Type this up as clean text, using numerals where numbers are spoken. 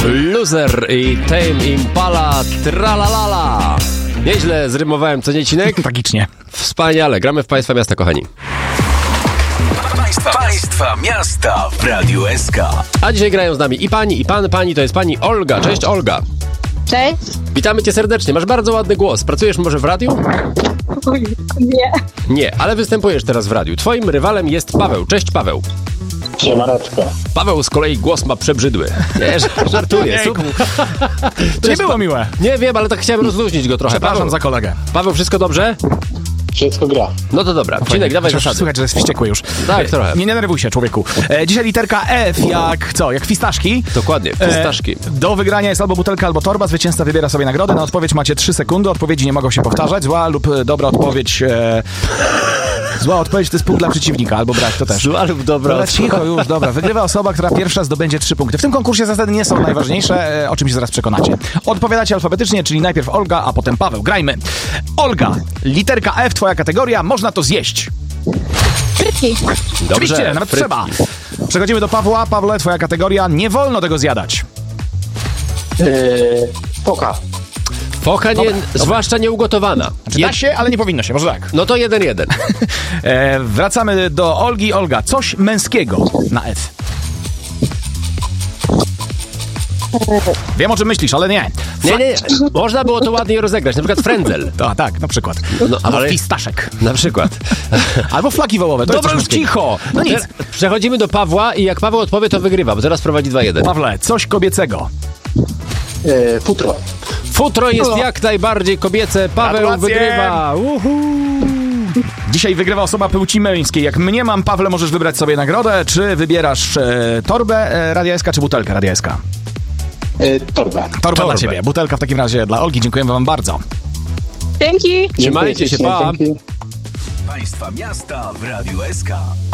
Loser i Tame Impala Tralalala. Nieźle zrymowałem, co nie, Cinek? Tragicznie. Wspaniale, gramy w Państwa Miasta, kochani. Państwa Miasta w Radiu SK. A dzisiaj grają z nami i pani, i pan. Pani to jest pani Olga. Cześć, Olga. Cześć. Witamy cię serdecznie. Masz bardzo ładny głos. Pracujesz może w radiu? Nie. Nie, ale występujesz teraz w radiu. Twoim rywalem jest Paweł. Cześć, Paweł. Siemaneczko. Paweł z kolei głos ma przebrzydły. Nie, żartuję. To nie było miłe. Nie wiem, ale tak chciałem rozluźnić go trochę. Przepraszam Paweł, za kolegę. Paweł, wszystko dobrze? Wszystko gra. No to dobra. Cinek, dawaj Chociaż zasady. słychać, że jest wściekły już. Tak, trochę. Nie denerwuj się, człowieku. Dzisiaj literka F jak co? Jak fistaszki. Dokładnie, fistaszki. Do wygrania jest albo butelka, albo torba. Zwycięzca wybiera sobie nagrodę. Na odpowiedź macie 3 sekundy. Odpowiedzi nie mogą się powtarzać. Zła lub dobra odpowiedź... Zła odpowiedź to jest punkt dla przeciwnika, albo brak, to też. Zła lub dobra. Ale cicho już, dobra. Wygrywa osoba, która pierwsza zdobędzie 3 punkty. W tym konkursie zasady nie są najważniejsze, o czym się zaraz przekonacie. Odpowiadacie alfabetycznie, czyli najpierw Olga, a potem Paweł. Grajmy. Olga, literka F, twoja kategoria, można to zjeść. Frytki. Oczywiście, nawet trzeba. Przechodzimy do Pawła. Pawle, twoja kategoria, nie wolno tego zjadać. Foka. Foka nie, zwłaszcza nieugotowana. Znaczy, da się, ale nie powinno się, może tak. No to 1-1. Wracamy do Olgi. Olga, coś męskiego na F. Wiem, o czym myślisz, ale nie. Nie. Można było to ładniej rozegrać. Na przykład frędzel. Tak, na przykład. No, Albo ale- fistaszek. Na przykład. Albo flaki wołowe. To Dobra, jest już coś męskiego. cicho. No nic. Przechodzimy do Pawła i jak Paweł odpowie, to wygrywa, bo teraz prowadzi 2-1. Pawle, coś kobiecego. Futro. Futro jest jak najbardziej kobiece. Paweł Gratulacje. wygrywa. Dzisiaj wygrywa osoba płci męskiej. Jak mnie mam, Pawle, możesz wybrać sobie nagrodę. Czy wybierasz torbę Radia SK, czy butelkę Radia SK? Torba. Torba dla ciebie. Butelka w takim razie dla Olgi. Dziękujemy wam bardzo. Dzięki. Trzymajcie się, pa. Dzięki. Państwa Miasta w Radiu SK.